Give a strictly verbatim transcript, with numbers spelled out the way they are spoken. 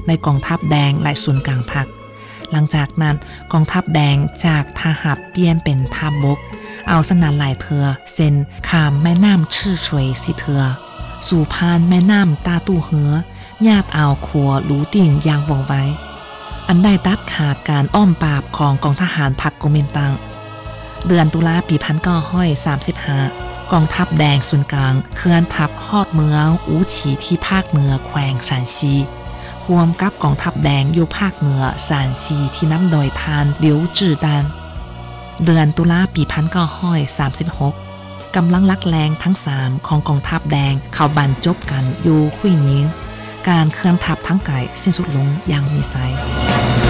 ในกองทัพแดงและส่วนกลางภาคหลังจากนั้นกองทัพแดงจากทหารเปลี่ยนเป็นทัพบกเอาสนานหลายเถือเส้นข้ามแม่น้ำชื่อช่วยสิเถือสู่พานแม่น้ำตาตู้เหือญาติเอาขัวรูติ่งอย่างว่องไวอันได้ตัดขาดการอ้อมปราบของกองทหารพรรคก๊กมินตั๋งเดือนตุลาปีพันเก้าร้อยสามสิบห้ากองทัพแดงส่วนกลางเคลื่อนทัพฮอดเมืองอูฉีที่ภาคเหนือแขวงชานซีรวมกับกองทัพแดงอยู่ภาคเหนือซานซีที่นำโดยทานเหลียวจื่อดานเดือนตุลาปีพันเก้าร้อยสามสิบหกกำลังลักแรงทั้งสามของกองทัพแดงเข้าบรรจบกันอยู่ขุยนิ้งการเคลื่อนทัพทั้งไก่สิ้นสุดลงอย่างมีไซ